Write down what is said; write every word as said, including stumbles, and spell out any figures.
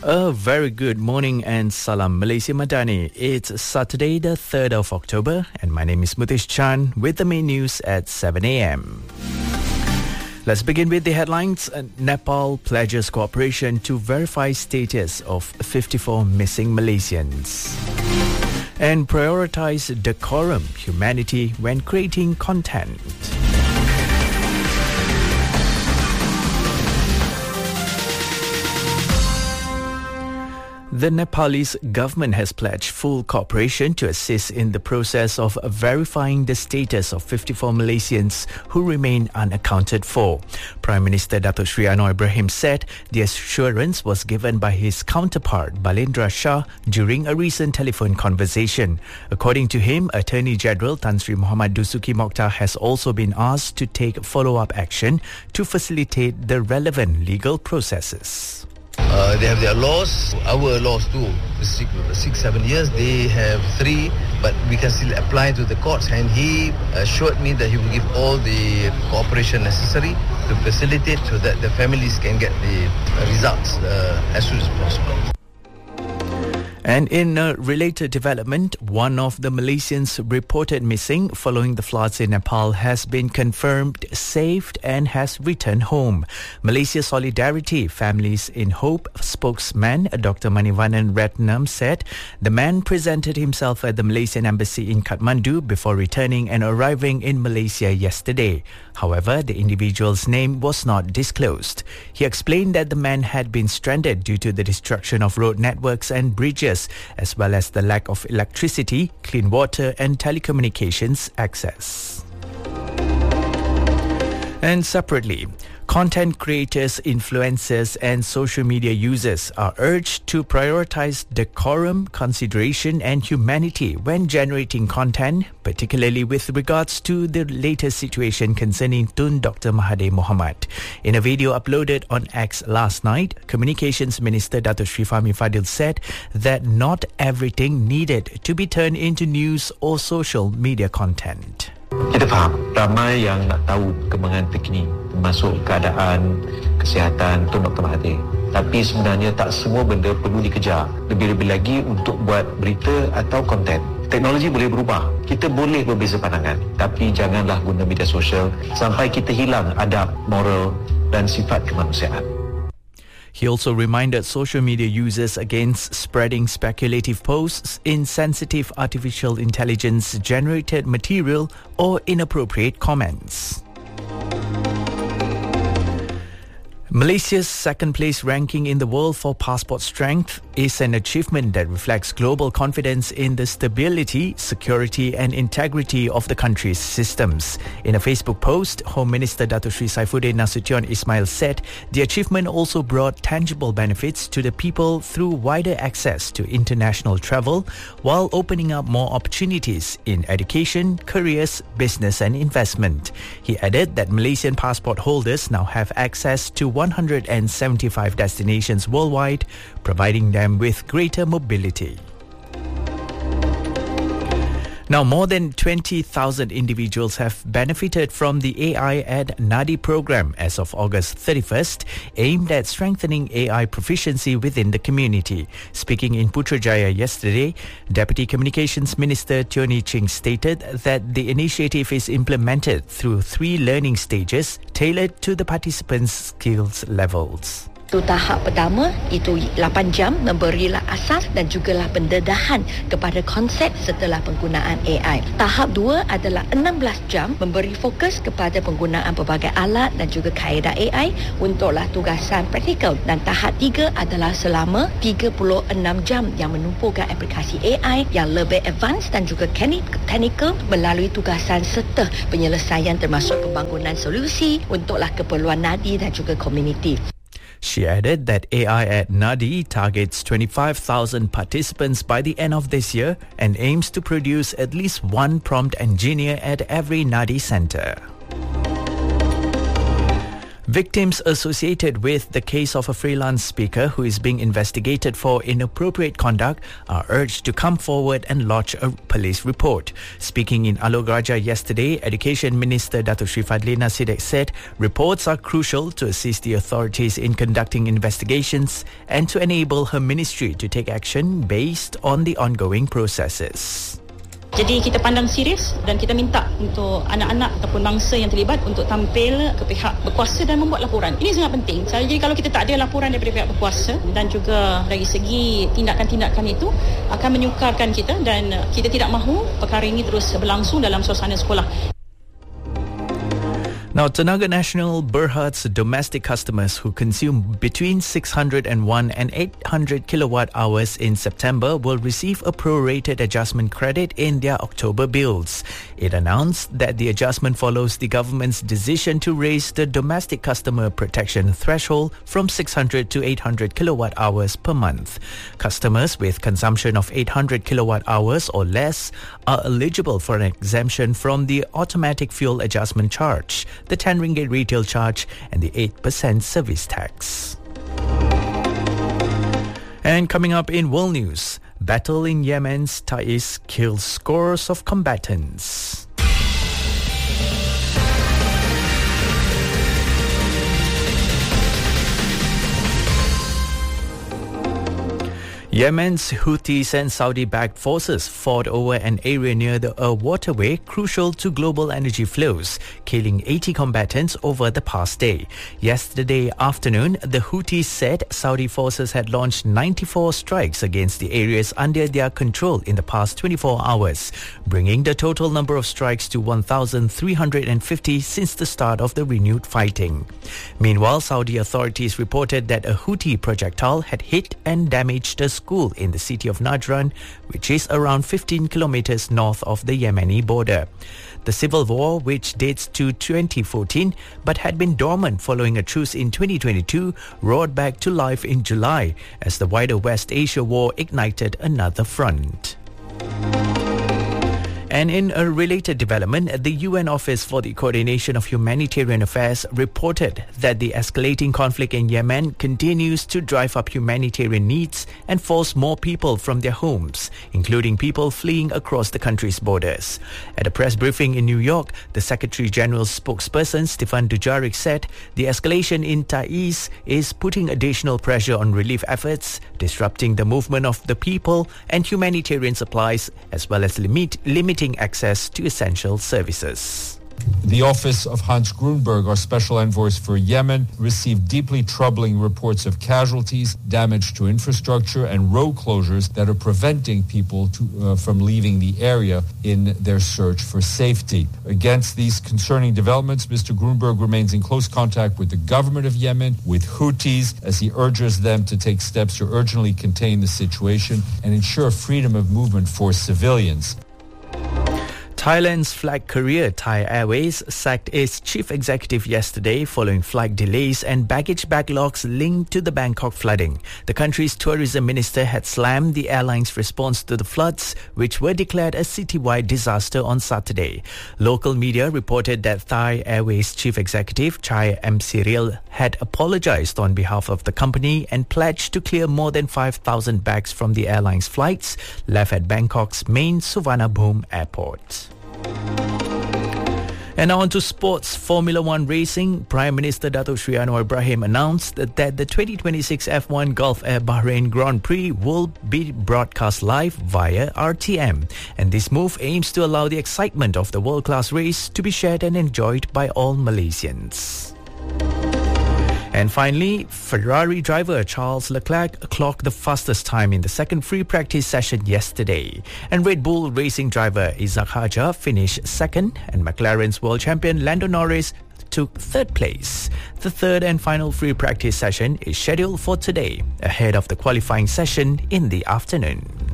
A very good morning and salam Malaysia Madani. It's Saturday the third of October and my name is Mutish Chan with the main news at seven a.m. Let's begin with the headlines. Nepal pledges cooperation to verify status of fifty-four missing Malaysians. And prioritize decorum, humanity when creating content. The Nepalese government has pledged full cooperation to assist in the process of verifying the status of fifty-four Malaysians who remain unaccounted for. Prime Minister Datuk Sri Anwar Ibrahim said the assurance was given by his counterpart Balendra Shah during a recent telephone conversation. According to him, Attorney General Tan Sri Muhammad Dusuki Mokhtar has also been asked to take follow-up action to facilitate the relevant legal processes. Uh, they have their laws, our laws too. Six, six, seven years, they have three, but we can still apply to the courts. And he assured me that he will give all the cooperation necessary to facilitate so that the families can get the results uh, as soon as possible. And in a related development, one of the Malaysians reported missing following the floods in Nepal has been confirmed saved and has returned home. Malaysia Solidarity Families in Hope spokesman Doctor Manivannan Ratnam said the man presented himself at the Malaysian Embassy in Kathmandu before returning and arriving in Malaysia yesterday. However, the individual's name was not disclosed. He explained that the man had been stranded due to the destruction of road networks and bridges, as well as the lack of electricity, clean water and telecommunications access. And separately, content creators, influencers and social media users are urged to prioritize decorum, consideration and humanity when generating content, particularly with regards to the latest situation concerning Tun Doctor Mahathir Mohamad. In a video uploaded on X last night, Communications Minister Datuk Sri Fahmi Fadil said that not everything needed to be turned into news or social media content. Kita faham ramai yang nak tahu perkembangan terkini termasuk keadaan kesihatan Tun Doktor Mahathir. Tapi sebenarnya tak semua benda perlu dikejar. Lebih-lebih lagi untuk buat berita atau konten. Teknologi boleh berubah. Kita boleh berbeza pandangan. Tapi janganlah guna media sosial sampai kita hilang adab, moral dan sifat kemanusiaan. He also reminded social media users against spreading speculative posts, insensitive artificial intelligence-generated material or inappropriate comments. Malaysia's second-place ranking in the world for passport strength is an achievement that reflects global confidence in the stability, security and integrity of the country's systems. In a Facebook post, Home Minister Datuk Sri Saifuddin Nasution Ismail said the achievement also brought tangible benefits to the people through wider access to international travel while opening up more opportunities in education, careers, business and investment. He added that Malaysian passport holders now have access to one hundred seventy-five destinations worldwide, providing them with greater mobility. Now, more than twenty thousand individuals have benefited from the A I at Nadi program as of August thirty-first, aimed at strengthening A I proficiency within the community. Speaking in Putrajaya yesterday, Deputy Communications Minister Tioni Ching stated that the initiative is implemented through three learning stages tailored to the participants' skills levels. Itu tahap pertama, itu lapan jam memberilah asas dan jugalah pendedahan kepada konsep setelah penggunaan A I. Tahap dua adalah enam belas jam memberi fokus kepada penggunaan pelbagai alat dan juga kaedah A I untuklah tugasan praktikal. Dan tahap tiga adalah selama tiga puluh enam jam yang menumpukan aplikasi A I yang lebih advance dan juga teknikal melalui tugasan serta penyelesaian termasuk pembangunan solusi untuklah keperluan Nadi dan juga komuniti. She added that A I at Nadi targets twenty-five thousand participants by the end of this year and aims to produce at least one prompt engineer at every Nadi center. Victims associated with the case of a freelance speaker who is being investigated for inappropriate conduct are urged to come forward and lodge a police report. Speaking in Alor Raja yesterday, Education Minister Datuk Sri Fadlina Sidek said reports are crucial to assist the authorities in conducting investigations and to enable her ministry to take action based on the ongoing processes. Jadi kita pandang serius dan kita minta untuk anak-anak ataupun bangsa yang terlibat untuk tampil ke pihak berkuasa dan membuat laporan. Ini sangat penting. Jadi kalau kita tak ada laporan daripada pihak berkuasa dan juga dari segi tindakan-tindakan itu akan menyukarkan kita dan kita tidak mahu perkara ini terus berlangsung dalam suasana sekolah. Now, Tenaga Nasional Berhad's domestic customers who consume between six hundred one and eight hundred kilowatt hours in September will receive a prorated adjustment credit in their October bills. It announced that the adjustment follows the government's decision to raise the domestic customer protection threshold from six hundred to eight hundred kilowatt hours per month. Customers with consumption of eight hundred kilowatt hours or less are eligible for an exemption from the automatic fuel adjustment charge, the ten ringgit retail charge and the eight percent service tax. And coming up in world news, battle in Yemen's Taiz kills scores of combatants. Yemen's Houthis and Saudi-backed forces fought over an area near the a waterway crucial to global energy flows, killing eighty combatants over the past day. Yesterday afternoon, the Houthis said Saudi forces had launched ninety-four strikes against the areas under their control in the past twenty-four hours, bringing the total number of strikes to one thousand three hundred fifty since the start of the renewed fighting. Meanwhile, Saudi authorities reported that a Houthi projectile had hit and damaged a school in the city of Najran, which is around fifteen kilometers north of the Yemeni border. The civil war, which dates to twenty fourteen but had been dormant following a truce in twenty twenty-two, roared back to life in July as the wider West Asia war ignited another front. And in a related development, the U N Office for the Coordination of Humanitarian Affairs reported that the escalating conflict in Yemen continues to drive up humanitarian needs and force more people from their homes, including people fleeing across the country's borders. At a press briefing in New York, the Secretary General's spokesperson Stefan Dujarric said the escalation in Taiz is putting additional pressure on relief efforts, disrupting the movement of the people and humanitarian supplies, as well as limit, limiting access to essential services. The Office of Hans Grunberg, our special envoy for Yemen, received deeply troubling reports of casualties, damage to infrastructure and road closures that are preventing people to, uh, from leaving the area in their search for safety. Against these concerning developments, Mister Grunberg remains in close contact with the government of Yemen, with Houthis, as he urges them to take steps to urgently contain the situation and ensure freedom of movement for civilians. Thailand's flag carrier Thai Airways sacked its chief executive yesterday following flight delays and baggage backlogs linked to the Bangkok flooding. The country's tourism minister had slammed the airline's response to the floods, which were declared a citywide disaster on Saturday. Local media reported that Thai Airways chief executive Chai M. Cyril had apologized on behalf of the company and pledged to clear more than five thousand bags from the airline's flights left at Bangkok's main Suvarnabhumi airport. And now on to sports. Formula One racing. Prime Minister Datuk Sri Anwar Ibrahim announced that, that the twenty twenty-six F one Gulf Air Bahrain Grand Prix will be broadcast live via R T M. And this move aims to allow the excitement of the world-class race to be shared and enjoyed by all Malaysians. And finally, Ferrari driver Charles Leclerc clocked the fastest time in the second free practice session yesterday. And Red Bull racing driver Isaac Hajar finished second, and McLaren's world champion Lando Norris took third place. The third and final free practice session is scheduled for today, ahead of the qualifying session in the afternoon.